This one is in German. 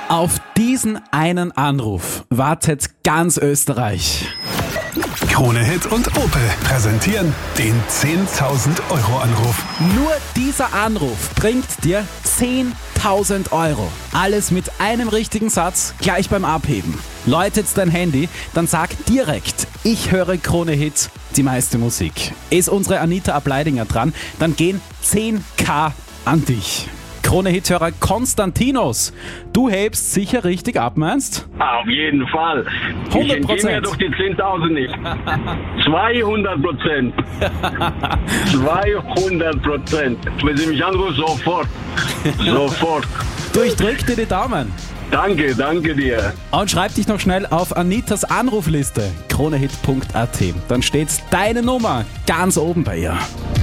Auf diesen einen Anruf wartet ganz Österreich. Krone Hit und Opel präsentieren den 10.000 Euro Anruf. Nur dieser Anruf bringt dir 10.000 Euro. Alles mit einem richtigen Satz, gleich beim Abheben. Läutet dein Handy, dann sag direkt, ich höre Krone Hit, die meiste Musik. Ist unsere Anita Ableidinger dran, dann gehen 10.000 an dich. Krone-Hit-Hörer Konstantinos, du hebst sicher richtig ab, meinst? Auf jeden Fall. 100%. Ich entgehe mir doch die 10.000 nicht. 200%. 200%. Wenn Sie mich anrufen, sofort. Sofort. Du, ich drück dir die Daumen. Danke dir. Und schreib dich noch schnell auf Anitas Anrufliste, kronehit.at. Dann steht deine Nummer ganz oben bei ihr.